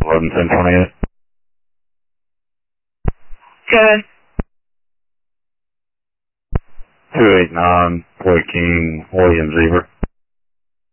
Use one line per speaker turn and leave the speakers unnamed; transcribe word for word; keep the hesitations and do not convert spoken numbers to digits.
eleven ten twenty-eight.
Good.
two eight nine, Boy King, William Zebra.